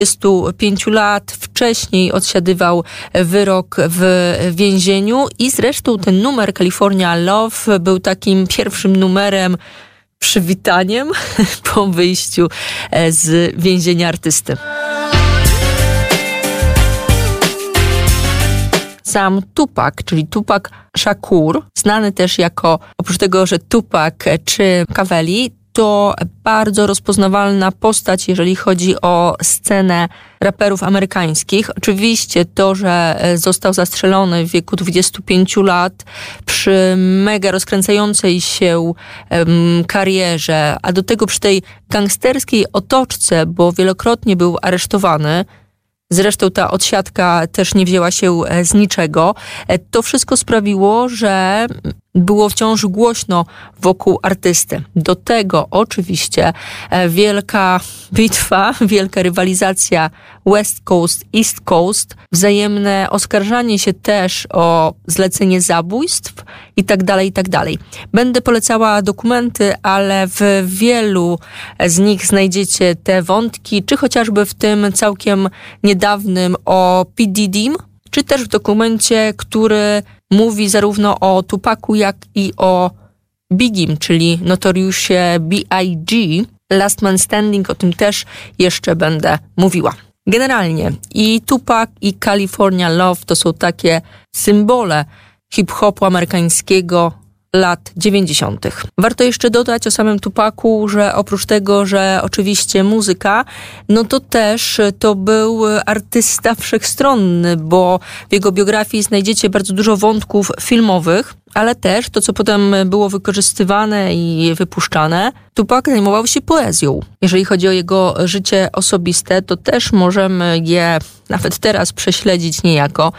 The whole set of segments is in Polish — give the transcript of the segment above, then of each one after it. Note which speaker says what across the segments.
Speaker 1: 25 lat wcześniej odsiadywał wyrok w więzieniu i zresztą ten numer California Love był takim pierwszym numerem, przywitaniem po wyjściu z więzienia artysty. Sam Tupac, czyli Tupac Shakur, znany też jako, oprócz tego, że Tupac czy Machiavelli, to bardzo rozpoznawalna postać, jeżeli chodzi o scenę raperów amerykańskich. Oczywiście to, że został zastrzelony w wieku 25 lat przy mega rozkręcającej się karierze, a do tego przy tej gangsterskiej otoczce, bo wielokrotnie był aresztowany. Zresztą ta odsiadka też nie wzięła się z niczego. To wszystko sprawiło, że było wciąż głośno wokół artysty. Do tego oczywiście wielka bitwa, wielka rywalizacja West Coast, East Coast, wzajemne oskarżanie się też o zlecenie zabójstw i tak dalej, i tak dalej. Będę polecała dokumenty, ale w wielu z nich znajdziecie te wątki, czy chociażby w tym całkiem niedawnym o P. Diddy'm, czy też w dokumencie, który mówi zarówno o Tupacu, jak i o Biggiem, czyli notoriusie B.I.G. Last Man Standing, o tym też jeszcze będę mówiła. Generalnie i Tupac, i California Love to są takie symbole hip-hopu amerykańskiego lat 90. Warto jeszcze dodać o samym Tupacu, że oprócz tego, że oczywiście muzyka, no to też to był artysta wszechstronny, bo w jego biografii znajdziecie bardzo dużo wątków filmowych, ale też to, co potem było wykorzystywane i wypuszczane. Tupac zajmował się poezją. Jeżeli chodzi o jego życie osobiste, to też możemy je nawet teraz prześledzić niejako,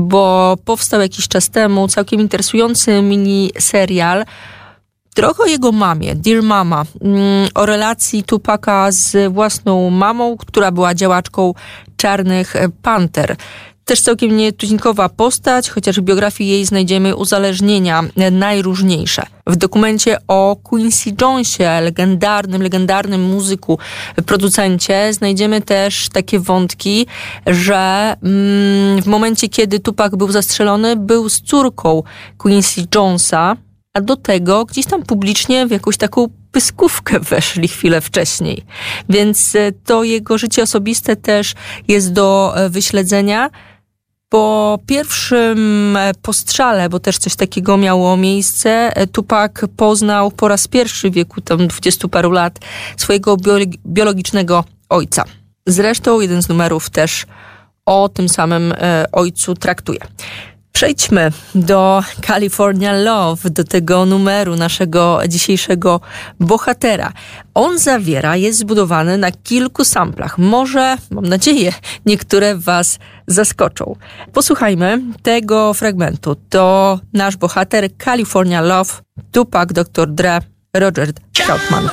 Speaker 1: bo powstał jakiś czas temu całkiem interesujący mini-serial trochę o jego mamie, Dear Mama, o relacji Tupaca z własną mamą, która była działaczką Czarnych Panter. Też całkiem nietuzinkowa postać, chociaż w biografii jej znajdziemy uzależnienia najróżniejsze. W dokumencie o Quincy Jonesie, legendarnym muzyku, producencie, znajdziemy też takie wątki, że w momencie, kiedy Tupac był zastrzelony, był z córką Quincy Jonesa, a do tego gdzieś tam publicznie w jakąś taką pyskówkę weszli chwilę wcześniej. Więc to jego życie osobiste też jest do wyśledzenia. Po pierwszym postrzale, bo też coś takiego miało miejsce, Tupac poznał po raz pierwszy w wieku tam 20 paru lat swojego biologicznego ojca. Zresztą jeden z numerów też o tym samym ojcu traktuje. Przejdźmy do California Love, do tego numeru naszego dzisiejszego bohatera. On jest zbudowany na kilku samplach. Może, mam nadzieję, niektóre was zaskoczą. Posłuchajmy tego fragmentu. To nasz bohater California Love, Tupac, Dr. Dre, Roger Troutman.